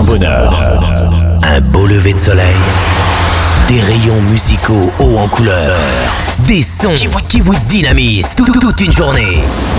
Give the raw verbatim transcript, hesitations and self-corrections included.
bonheur. Un beau lever de soleil, des rayons musicaux hauts en couleur, des sons qui vous, qui vous dynamisent tout- toute une journée.